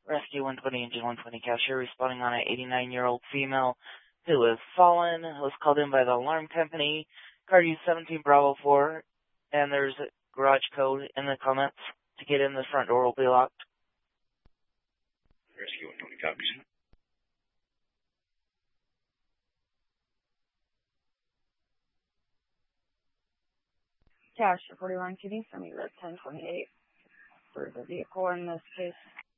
Rescue 120, Engine 120 Cashier, responding on an 89-year-old female who was fallen, was called in by the alarm company. Car use 17 Bravo 4, and there's a garage code in the comments. To get in, the front door will be locked. Rescue 120 copies. Cash 41 Kitty from US 1028 for the vehicle in this case.